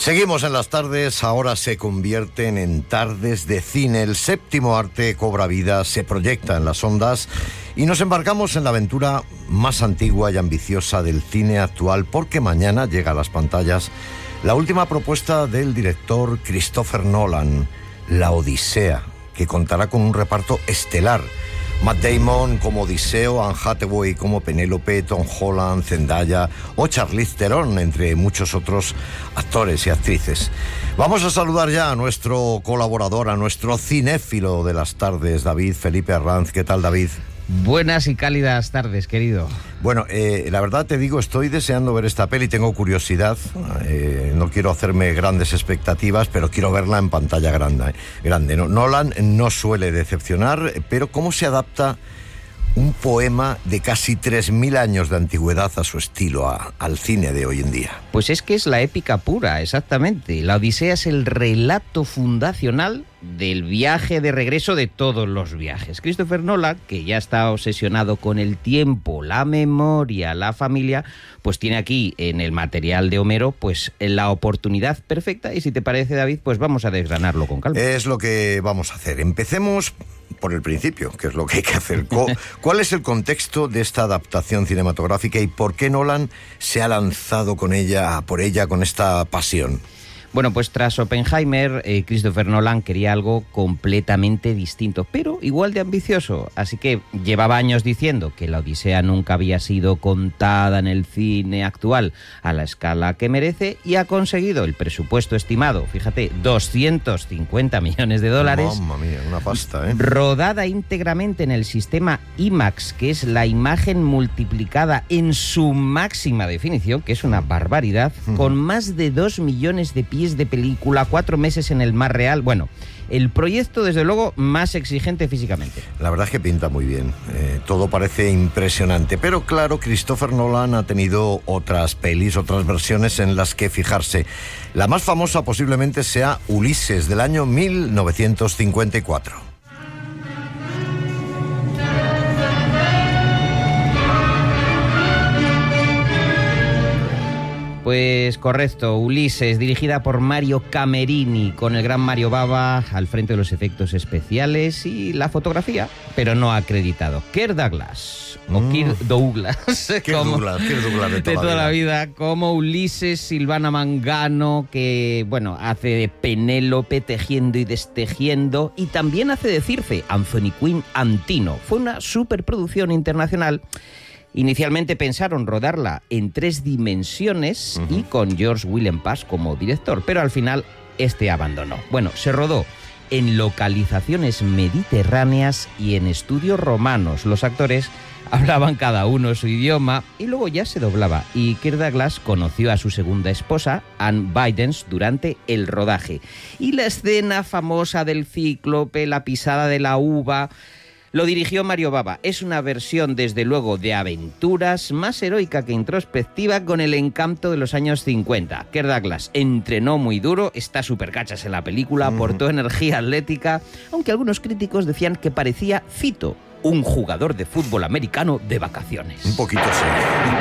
Seguimos en las tardes, ahora se convierten en tardes de cine. El séptimo arte cobra vida, se proyecta en las ondas y nos embarcamos en la aventura más antigua y ambiciosa del cine actual, porque mañana llega a las pantallas la última propuesta del director Christopher Nolan, La Odisea, que contará con un reparto estelar. Matt Damon como Odiseo, Anne Hathaway como Penélope, Tom Holland, Zendaya o Charlize Theron, entre muchos otros actores y actrices. Vamos a saludar ya a nuestro colaborador, a nuestro cinéfilo de las tardes, David Felipe Arranz. ¿Qué tal, David? Buenas y cálidas tardes, querido. Bueno, la verdad te digo, estoy deseando ver esta peli, tengo curiosidad, no quiero hacerme grandes expectativas, pero quiero verla en pantalla grande. Nolan no suele decepcionar, pero ¿cómo se adapta un poema de casi 3.000 años de antigüedad a su estilo, al cine de hoy en día? Pues es que es la épica pura, exactamente. La Odisea es el relato fundacional del viaje de regreso de todos los viajes. Christopher Nolan, que ya está obsesionado con el tiempo, la memoria, la familia, pues tiene aquí en el material de Homero pues la oportunidad perfecta, y si te parece, David, pues vamos a desgranarlo con calma. Es lo que vamos a hacer. Empecemos por el principio, que es lo que hay que hacer. ¿Cuál es el contexto de esta adaptación cinematográfica y por qué Nolan se ha lanzado por ella con esta pasión? Bueno, pues tras Oppenheimer, Christopher Nolan quería algo completamente distinto, pero igual de ambicioso. Así que llevaba años diciendo que la Odisea nunca había sido contada en el cine actual a la escala que merece, y ha conseguido el presupuesto estimado, fíjate, $250 millones. Mamma mía, una pasta, ¿eh? Rodada íntegramente en el sistema IMAX, que es la imagen multiplicada en su máxima definición, que es una barbaridad, con más de 2 millones de pies de película, 4 meses en el mar real. Bueno, el proyecto, desde luego, más exigente físicamente. La verdad es que pinta muy bien, todo parece impresionante, pero claro, Christopher Nolan ha tenido otras pelis, otras versiones en las que fijarse. La más famosa posiblemente sea Ulises, del año 1954. Pues correcto, Ulises, dirigida por Mario Camerini, con el gran Mario Bava al frente de los efectos especiales y la fotografía, pero no acreditado. Kirk Douglas, o Kirk Douglas, Kirk Douglas de toda la vida, como Ulises, Silvana Mangano, que bueno, hace de Penélope tejiendo y destejiendo, y también hace de Circe, Anthony Quinn Antino. Fue una superproducción internacional. Inicialmente pensaron rodarla en 3 dimensiones y con George Willenpas como director, pero al final este abandonó. Bueno, se rodó en localizaciones mediterráneas y en estudios romanos. Los actores hablaban cada uno su idioma y luego ya se doblaba. Y Kirk Douglas conoció a su segunda esposa, Anne Bidens, durante el rodaje. Y la escena famosa del cíclope, la pisada de la uva, lo dirigió Mario Bava. Es una versión, desde luego, de aventuras, más heroica que introspectiva, con el encanto de los años 50. Kirk Douglas entrenó muy duro, está súper cachas en la película, aportó energía atlética, aunque algunos críticos decían que parecía, cito, un jugador de fútbol americano de vacaciones. Un poquito sí.